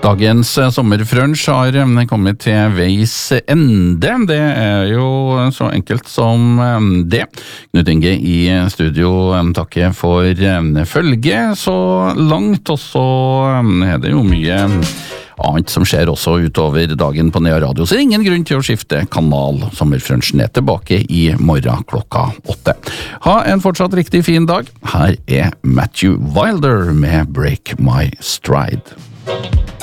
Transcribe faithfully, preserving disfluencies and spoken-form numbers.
Dagens sommerfrunch har kommet til veis ende. Det er jo så enkelt som det. Knut Inge i studio takker for følge så langt, og så er det jo mye annet som skjer også utover dagen på Nea Radio, så det er ingen grunn til å skifte kanal. Sommerfrunchen er tilbake i morgen klokka åtte. Ha en fortsatt riktig fin dag. Her er Matthew Wilder med Break My Stride.